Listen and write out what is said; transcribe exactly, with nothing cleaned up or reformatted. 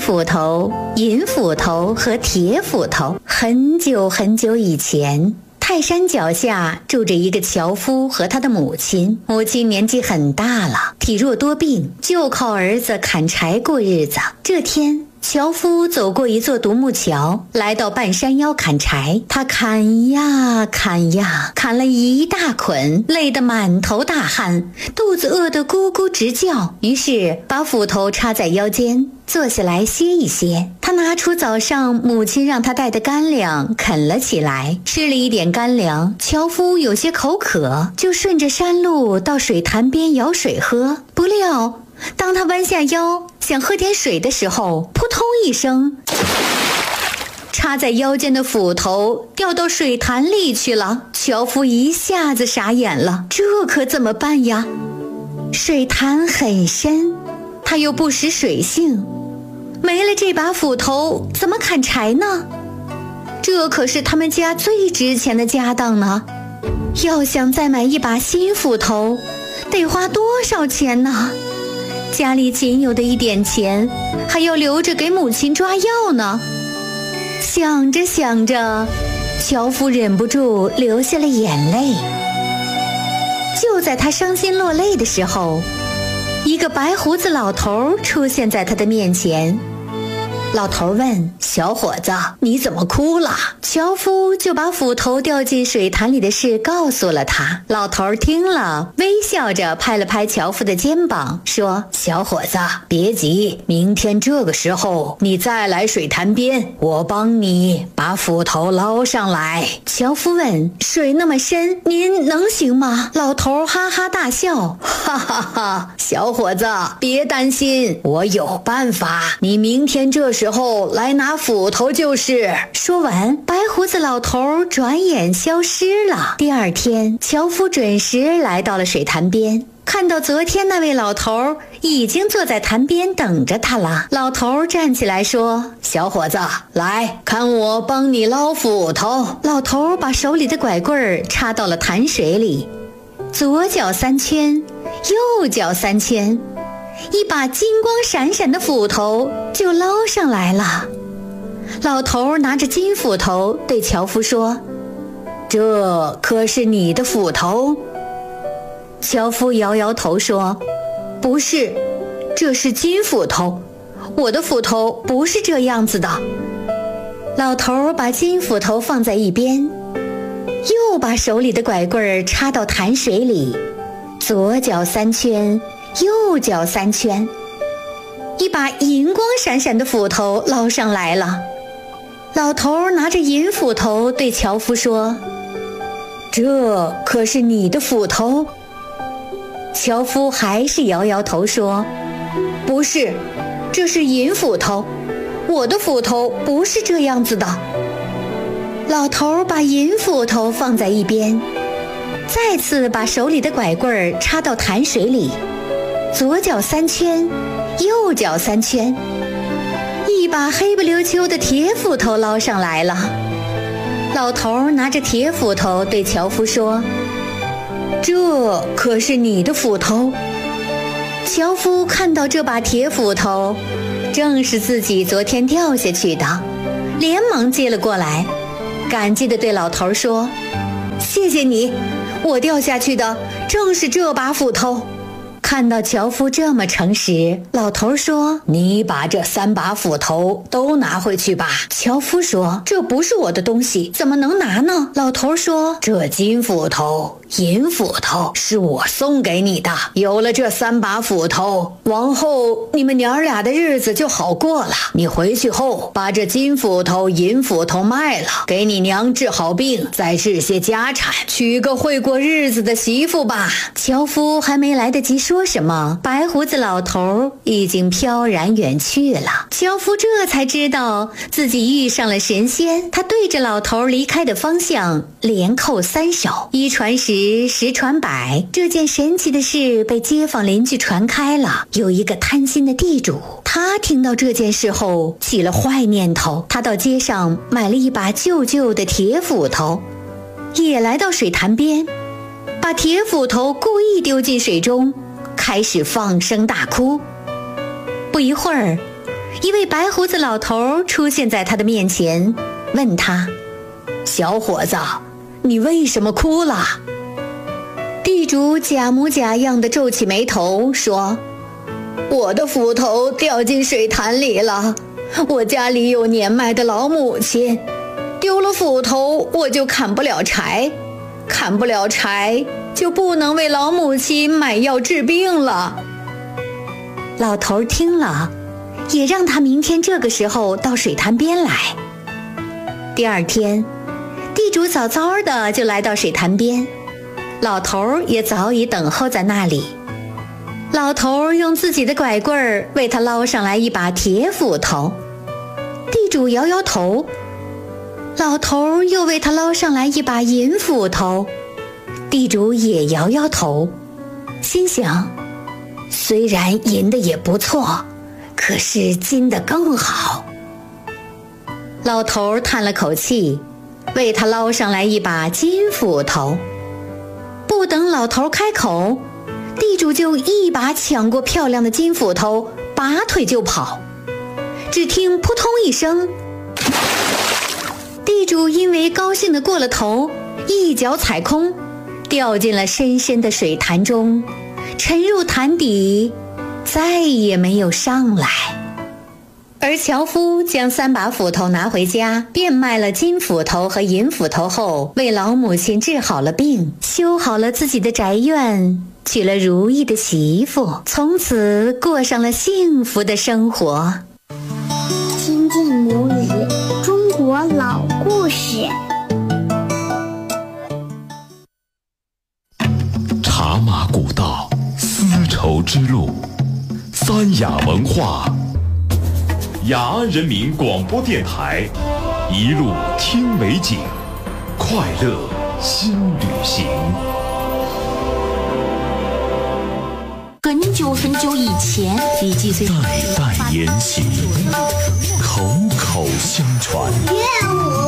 斧头、银斧头和铁斧头。很久很久以前，泰山脚下住着一个樵夫和他的母亲。母亲年纪很大了，体弱多病，就靠儿子砍柴过日子。这天，樵夫走过一座独木桥，来到半山腰砍柴。他砍呀砍呀，砍了一大捆，累得满头大汗，肚子饿得咕咕直叫。于是把斧头插在腰间，坐下来歇一歇。他拿出早上母亲让他带的干粮，啃了起来。吃了一点干粮，樵夫有些口渴，就顺着山路到水潭边舀水喝。不料当他弯下腰想喝点水的时候，扑通一声，插在腰间的斧头掉到水潭里去了。樵夫一下子傻眼了，这可怎么办呀？水潭很深，他又不识水性，没了这把斧头怎么砍柴呢？这可是他们家最值钱的家当呢，要想再买一把新斧头，得花多少钱呢？家里仅有的一点钱还要留着给母亲抓药呢。想着想着，樵夫忍不住流下了眼泪。就在他伤心落泪的时候，一个白胡子老头出现在他的面前。老头问：小伙子，你怎么哭了？樵夫就把斧头掉进水潭里的事告诉了他。老头听了，微笑着拍了拍樵夫的肩膀，说：小伙子，别急，明天这个时候你再来水潭边，我帮你把斧头捞上来。樵夫问：水那么深，您能行吗？老头哈哈大笑，哈哈哈，小伙子，别担心，我有办法，你明天这时候来拿斧头就是。说完，白胡子老头转眼消失了。第二天，樵夫准时来到了水潭边，看到昨天那位老头已经坐在潭边等着他了。老头站起来说：小伙子，来看我帮你捞斧头。老头把手里的拐棍插到了潭水里，左脚三圈，右脚三圈，一把金光闪闪的斧头就捞上来了。老头拿着金斧头对樵夫说：这可是你的斧头？樵夫摇摇头说：不是，这是金斧头，我的斧头不是这样子的。老头把金斧头放在一边，又把手里的拐棍插到潭水里，左脚三圈，右脚三圈，一把银光闪闪的斧头捞上来了。老头拿着银斧头对樵夫说：这可是你的斧头？樵夫还是摇摇头说：不是，这是银斧头，我的斧头不是这样子的。老头把银斧头放在一边，再次把手里的拐棍插到潭水里，左脚三圈，右脚三圈，一把黑不溜秋的铁斧头捞上来了。老头拿着铁斧头对樵夫说：这可是你的斧头？樵夫看到这把铁斧头正是自己昨天掉下去的，连忙接了过来，感激地对老头说：谢谢你，我掉下去的正是这把斧头。看到樵夫这么诚实，老头说：你把这三把斧头都拿回去吧。樵夫说：这不是我的东西，怎么能拿呢？老头说：这金斧头、银斧头是我送给你的，有了这三把斧头，往后你们娘儿俩的日子就好过了。你回去后把这金斧头、银斧头卖了，给你娘治好病，再治些家产，娶个会过日子的媳妇吧。樵夫还没来得及说什么，白胡子老头已经飘然远去了。樵夫这才知道自己遇上了神仙，他对着老头离开的方向连叩三首，一传十，十传百。这件神奇的事被街坊邻居传开了。有一个贪心的地主，他听到这件事后起了坏念头，他到街上买了一把旧旧的铁斧头，也来到水潭边，把铁斧头故意丢进水中，开始放声大哭。不一会儿， 一位白胡子老头出现在他的面前，问他：小伙子，你为什么哭了？地主假模假样地皱起眉头说：我的斧头掉进水潭里了，我家里有年迈的老母亲，丢了斧头我就砍不了柴，砍不了柴就不能为老母亲买药治病了。老头听了，也让他明天这个时候到水潭边来。第二天，地主早早的就来到水潭边，老头也早已等候在那里。老头用自己的拐棍儿为他捞上来一把铁斧头，地主摇摇头。老头又为他捞上来一把银斧头，地主也摇摇头，心想：虽然银的也不错，可是金的更好。老头叹了口气，为他捞上来一把金斧头。不等老头开口，地主就一把抢过漂亮的金斧头，拔腿就跑。只听扑通一声，地主因为高兴得过了头，一脚踩空，掉进了深深的水潭中，沉入潭底，再也没有上来。而樵夫将三把斧头拿回家，变卖了金斧头和银斧头后，为老母亲治好了病，修好了自己的宅院，娶了如意的媳妇，从此过上了幸福的生活。 听见母语，中国老故事。 茶马古道，丝绸之路，三雅文化。雅安人民广播电台，一路听美景，快乐新旅行。 很久很久以前，你几岁？ 代代沿袭，口口相传。 愿我